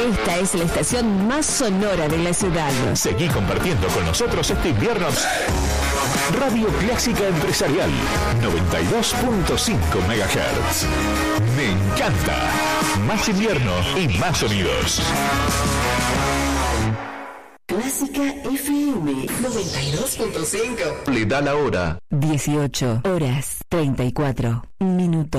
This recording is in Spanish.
Esta es la estación más sonora de la ciudad. Seguí compartiendo con nosotros este invierno. Radio Clásica Empresarial 92.5 MHz. Me encanta. Más invierno y más sonidos. Clásica FM 92.5. Le da la hora. 18 horas 34 minutos.